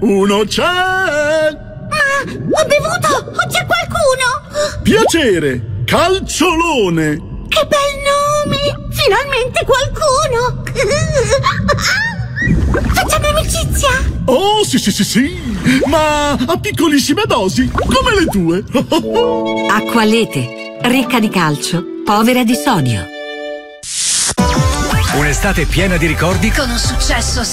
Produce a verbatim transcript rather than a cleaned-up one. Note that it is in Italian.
uno c'è! Ma ho bevuto! C'è qualcuno! Piacere, Calciolone! Che bel nome! Finalmente qualcuno! Facciamo amicizia! Oh, sì, sì, sì, sì! Ma a piccolissime dosi, come le tue! Acqualete, ricca di calcio, povera di sodio. Un'estate piena di ricordi con un successo